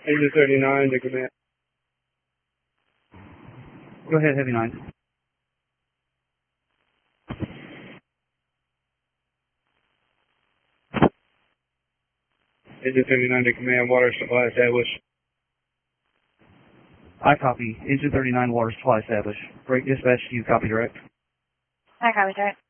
Engine 39 to command. Go ahead, Heavy 9. Engine 39 to command, water supply established. I copy. Engine 39, water supply established. Break dispatch to you, copy direct. I copy direct.